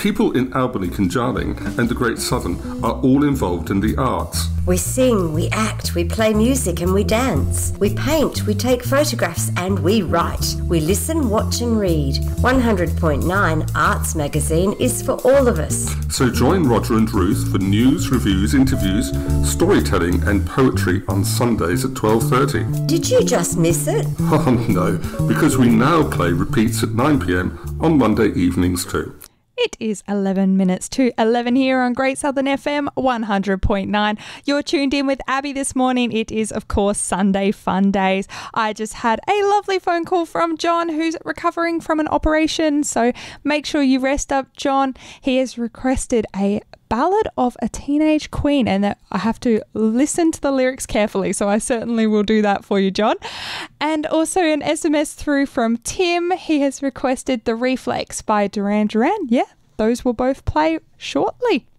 People in Albany, Conjarling and the Great Southern are all involved in the arts. We sing, we act, we play music and we dance. We paint, we take photographs and we write. We listen, watch and read. 100.9 Arts Magazine is for all of us. So join Roger and Ruth for news, reviews, interviews, storytelling and poetry on Sundays at 12:30. Did you just miss it? Oh no, because we now play repeats at 9 p.m. on Monday evenings too. It is 11 minutes to 11 here on Great Southern FM 100.9. You're tuned in with Abby this morning. It is, of course, Sunday Fun Days. I just had a lovely phone call from John, who's recovering from an operation. So make sure you rest up, John. He has requested a Ballad of a Teenage Queen, and that I have to listen to the lyrics carefully, so I certainly will do that for you, John. And also an SMS through from Tim. He has requested The Reflex by Duran Duran. Yeah, those will both play shortly.